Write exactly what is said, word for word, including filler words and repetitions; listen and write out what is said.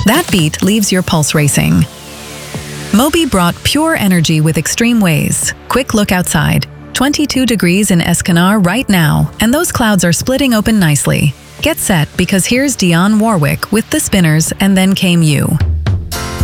That beat leaves your pulse racing. Moby brought pure energy with extreme ways. Quick look outside. twenty-two degrees in Escanard right now, and those clouds are splitting open nicely. Get set, because here's Dionne Warwick with the Spinners, and then came you.